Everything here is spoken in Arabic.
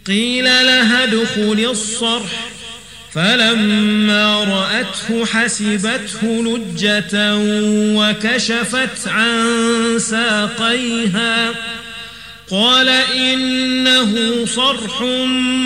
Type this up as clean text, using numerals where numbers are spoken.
قيل لها ادخل الصرح فلما رأته حسبته لجة وكشفت عن ساقيها قال إنه صرح